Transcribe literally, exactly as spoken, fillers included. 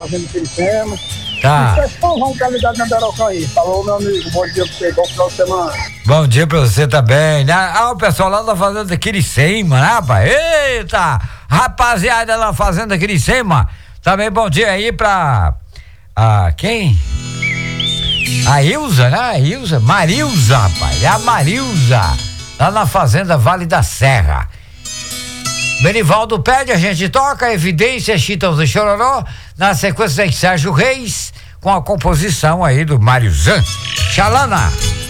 fazendo aquele tema. Tá. E João tá ligado na Berocão aí. Falou, meu amigo, bom dia pra você, bom final de semana. Bom dia pra você também, né? Ah, o pessoal lá da Fazenda Quiricema, né, rapaz? Eita! Rapaziada lá na Fazenda Quiricema, também bom dia aí pra... Ah, quem? A Ilza, né? A Ilza, Marilza, rapaz, é a Marilza, lá na Fazenda Vale da Serra. Benivaldo pede, a gente toca Evidência, Chitãozinho e Chororó, na sequência tem Sérgio Reis, com a composição aí do Mário Zan. Xalana.